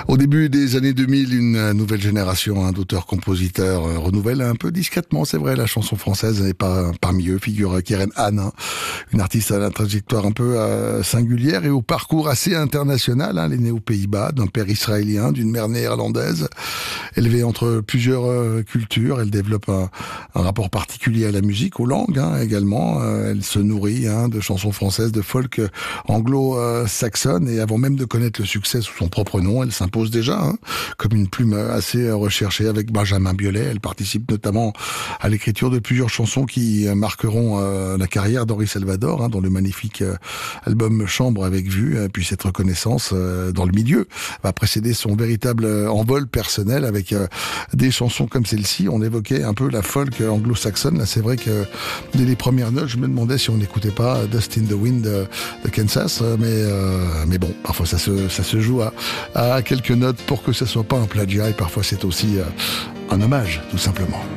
Au début des années 2000, une nouvelle génération d'auteurs-compositeurs renouvelle un peu discrètement, c'est vrai, la chanson française, et pas parmi eux figure Keren Han, une artiste à la trajectoire un peu singulière et au parcours assez international. Elle est née aux Pays-Bas, d'un père israélien, d'une mère néerlandaise, élevée entre plusieurs cultures. Elle développe un rapport particulier à la musique, aux langues également. Elle se nourrit de chansons françaises, de folk anglo-saxonne, et avant même de connaître le succès sous son propre nom, elle s'impose déjà comme une plume assez recherchée avec Benjamin Biolay. Elle participe notamment à l'écriture de plusieurs chansons qui marqueront la carrière d'Henri Salvador, dont le magnifique album Chambre avec vue, puis cette reconnaissance dans le milieu va précéder son véritable envol personnel avec des chansons comme celle-ci. On évoquait un peu la folk anglo-saxonne. Là, c'est vrai que dès les premières notes, je me demandais si on n'écoutait pas Dust in the Wind de Kansas, mais bon, parfois ça se joue à quelques notes pour que ça soit pas un plagiat, et parfois c'est aussi un hommage, tout simplement.